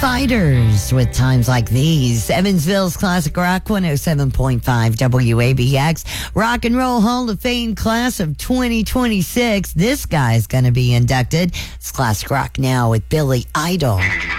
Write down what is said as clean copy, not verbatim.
Fighters with Times Like These. Evansville's Classic Rock 107.5 WABX. Rock and Roll Hall of Fame class of 2026. This guy's going to be inducted. It's Classic Rock now with Billy Idol.